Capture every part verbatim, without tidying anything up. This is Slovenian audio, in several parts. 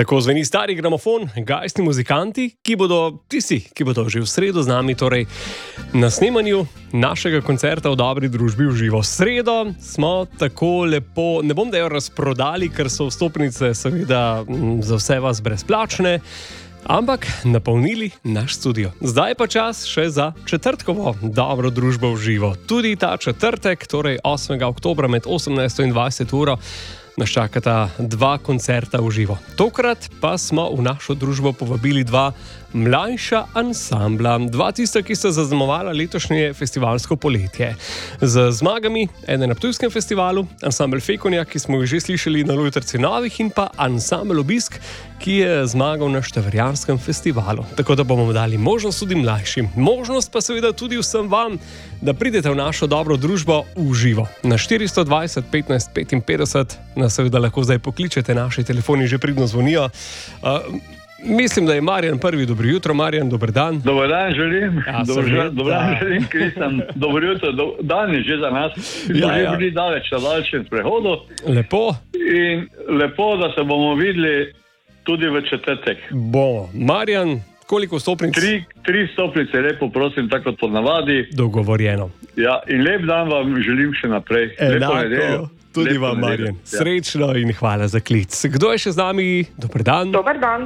Tako zveni stari gramofon, gajstni muzikanti, ki bodo tisti, ki bodo že v sredo z nami, torej na snemanju našega koncerta v dobri družbi v živo. Sredo smo tako lepo, ne bom da jo razprodali, ker so vstopnice seveda za vse vas brezplačne, ampak napolnili naš studio. Zdaj pa čas še za četrtkovo dobro družbo v živo. Tudi ta četrtek, torej osmega oktobra med osemnajsto in dvajseto uro, nas čakata dva koncerta v živo. Tokrat pa smo v našo družbo povabili dva mlajša ansambla, dva tista, ki sta zaznamovala letošnje festivalsko poletje. Z zmagami, ene na Ptujskem festivalu, ansambel Fekonja, ki smo jih že slišali na Lojtrci Novih, in pa ansambel Obisk, ki je zmagal na Štajerjanskem festivalu. Tako da bomo dali možnost tudi mlajšim. Možnost pa seveda tudi vsem vam, da pridete v našo dobro družbo v živo. Na štiristo dvajset petnajst petinpetdeset nas seveda lahko zdaj pokličete, naši telefoni že pridno zvonijo. Uh, Mislim, da je Marjan prvi. Dobro jutro, Marjan, dober dan. Dober dan želim. Ja, dober dan želim, Kristjan. Dobro jutro, do, dan je že za nas. Mi smo Ja, že ja. bili daleč na daljšem sprehodu. Lepo. In lepo, da se bomo videli tudi v četrtek. Bomo. Marjan, koliko stopnic? Tri, tri stopnice, lepo prosim, tako kot ponavadi. Dogovorjeno. Ja, in lep dan vam želim še naprej. Lepo nedeljo. Enako. Tudi Lepo vam, nedeljo. Marjan. Srečno in hvala za klic. Kdo je še z nami? Dober dan. Dober dan.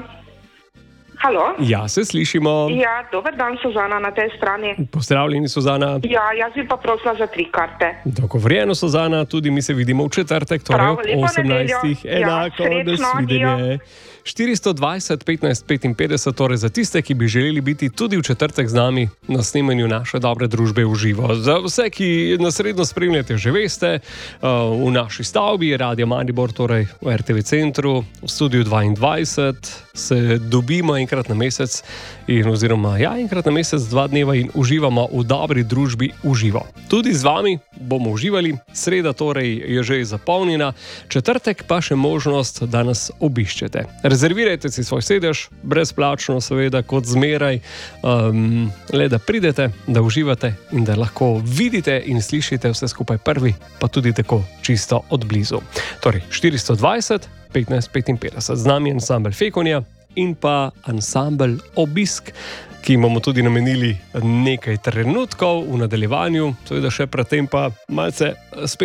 Halo? Ja, se slišimo. Ja, dober dan, Suzana na tej strani. Pozdravljeni, Suzana. Ja, jaz bi pa prosila za tri karte. Dogovorjeno, Suzana, tudi mi se vidimo v četrtek, torej Prav, ob lepo osemnajstih. nedeljo. Ja, Enako, srečno, nasvidenje. štiristo dvajset petnajst petinpetdeset, torej za tiste, ki bi želeli biti tudi v četrtek z nami na snemanju naše dobre družbe v živo. Za vse, ki nas redno spremljate, že veste, v naši stavbi je Radio Maribor, torej v er te ve centru, v studiu dvaindvajset, se dobimo enkrat na mesec, in oziroma ja, enkrat na mesec, dva dneva in uživamo v dobri družbi v živo. Tudi z vami bomo uživali, sreda torej je že zapolnjena, četrtek pa še možnost, da nas obiščete. Rezervirajte si svoj sedež, brezplačno seveda, kot zmeraj, um, le da pridete, da uživate in da lahko vidite in slišite vse skupaj prvi, pa tudi tako čisto od blizu. Torej, štiristo dvajset petnajst petinpetdeset, z nami je ansambel Fekonja in pa ansambel Obisk, ki bomo tudi namenili nekaj trenutkov v nadaljevanju, seveda še predtem pa malce spet